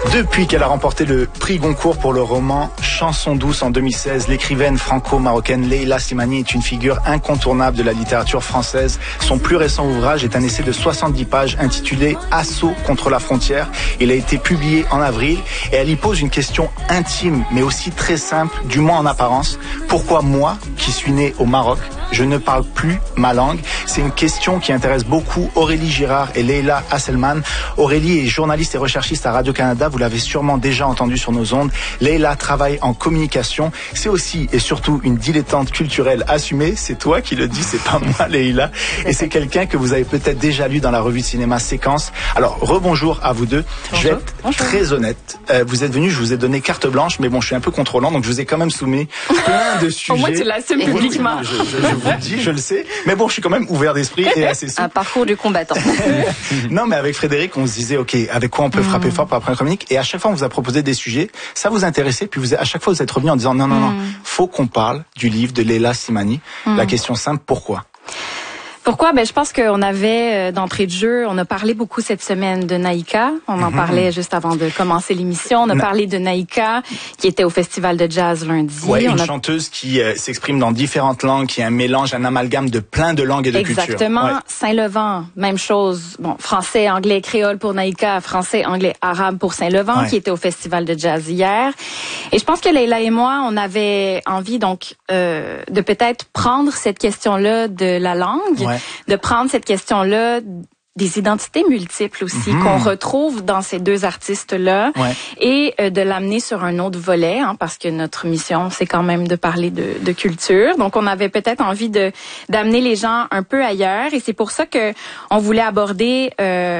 Depuis qu'elle a remporté le prix Goncourt pour le roman Chanson douce en 2016, l'écrivaine franco-marocaine Leila Slimani est une figure incontournable de la littérature française. Son plus récent ouvrage est un essai de 70 pages intitulé Assaut contre la frontière. Il a été publié en avril et elle y pose une question intime mais aussi très simple, du moins en apparence. Pourquoi moi, qui suis né au Maroc, je ne parle plus ma langue? C'est une question qui intéresse beaucoup Aurélie Girard et Leila Asselman. Aurélie est journaliste et recherchiste à Radio-Canada. Vous l'avez sûrement déjà entendu sur nos ondes. Leila travaille en communication. C'est aussi et surtout une dilettante culturelle assumée. C'est toi qui le dis, c'est pas moi, Leila. Et c'est quelqu'un que vous avez peut-être déjà lu dans la revue de cinéma Séquence. Alors, rebonjour à vous deux. Bonjour. Je vais être très honnête. Vous êtes venus, je vous ai donné carte blanche, mais bon, je suis un peu contrôlant, donc je vous ai quand même soumis plein de sujets. Au moins, tu l'assumes publiquement. Je vous le dis, je le sais. Mais bon, je suis quand même ouvert d'esprit et assez souple. Un parcours du combattant. Non, mais avec Frédéric, on se disait, OK, avec quoi on peut frapper fort pour la première chronique? Et à chaque fois, on vous a proposé des sujets. Ça vous intéressait, puis à chaque fois, vous êtes revenu en disant, non, faut qu'on parle du livre de Leila Slimani. La question simple, pourquoi? Pourquoi? Je pense qu'on avait, d'entrée de jeu, on a parlé beaucoup cette semaine de Naïka. On en parlait juste avant de commencer l'émission. On a parlé de Naïka, qui était au Festival de Jazz lundi. Ouais, une chanteuse qui s'exprime dans différentes langues, qui est un mélange, un amalgame de plein de langues et de cultures. Exactement. Ouais. Saint-Levant, même chose. Bon, français, anglais, créole pour Naïka, français, anglais, arabe pour Saint-Levant, qui était au Festival de Jazz hier. Et je pense que Leila et moi, on avait envie, donc, de peut-être prendre cette question-là de la langue, de prendre cette question-là des identités multiples aussi qu'on retrouve dans ces deux artistes-là et de l'amener sur un autre volet, parce que notre mission, c'est quand même de parler de culture. Donc, on avait peut-être envie d'amener les gens un peu ailleurs et c'est pour ça que on voulait aborder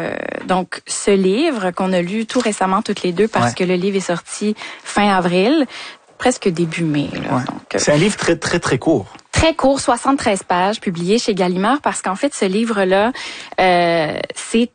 donc ce livre qu'on a lu tout récemment toutes les deux parce que le livre est sorti fin avril, presque début mai. Là, donc, c'est un livre très, très, très court. Très court, 73 pages, publié chez Gallimard, parce qu'en fait, ce livre-là, c'est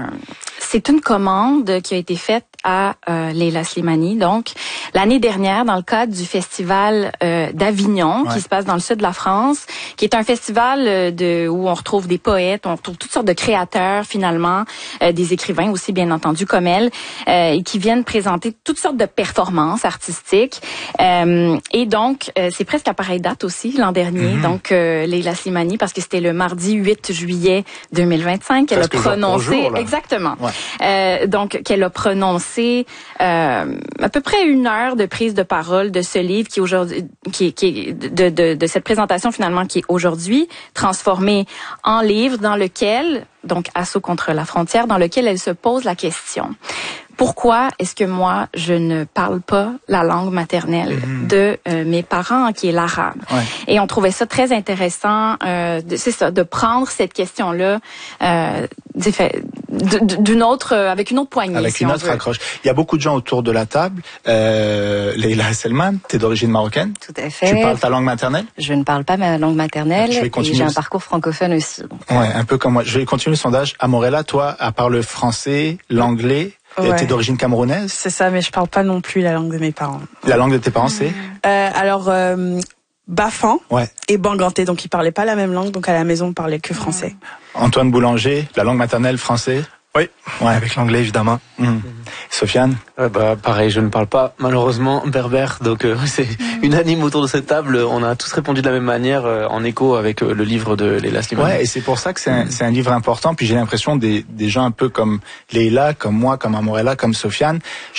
une commande qui a été faite à Leila Slimani. Donc, l'année dernière, dans le cadre du festival d'Avignon, qui se passe dans le sud de la France, qui est un festival où on retrouve des poètes, on retrouve toutes sortes de créateurs, finalement, des écrivains aussi, bien entendu, comme elle, et qui viennent présenter toutes sortes de performances artistiques. Et donc, c'est presque à pareille date aussi, l'an dernier. Donc, Leila Slimani, parce que c'était le mardi 8 juillet 2025 qu'elle a prononcé. Exactement. Donc, qu'elle a prononcé à peu près 1 heure de prise de parole de ce livre qui aujourd'hui, qui est de cette présentation finalement qui est aujourd'hui transformée en livre dans lequel, donc Assaut contre la frontière, dans lequel elle se pose la question. Pourquoi est-ce que moi, je ne parle pas la langue maternelle de mes parents, qui est l'arabe? Et on trouvait ça très intéressant, c'est ça, de prendre cette question-là d'une autre, avec une autre poignée. Avec une autre accroche. Il y a beaucoup de gens autour de la table. Leila Asselman, t'es d'origine marocaine? Tout à fait. Tu parles ta langue maternelle? Je ne parle pas ma langue maternelle et j'ai un parcours francophone aussi. Donc, un peu comme moi. Je vais continuer le sondage. Amorella, toi, à part le français, l'anglais, t'es d'origine camerounaise? C'est ça, mais je parle pas non plus la langue de mes parents. La langue de tes parents, c'est Bafan et Banganté, donc ils parlaient pas la même langue, donc à la maison on parlait que français. Antoine Boulanger, la langue maternelle, français? Oui, avec l'anglais évidemment. Sofiane? Pareil, je ne parle pas malheureusement berbère, donc c'est unanime autour de cette table. On a tous répondu de la même manière, en écho avec le livre de Leila Slimani. Ouais, et c'est pour ça que c'est un livre important. Puis j'ai l'impression des gens un peu comme Leila, comme moi, comme Amorella, comme Sofiane.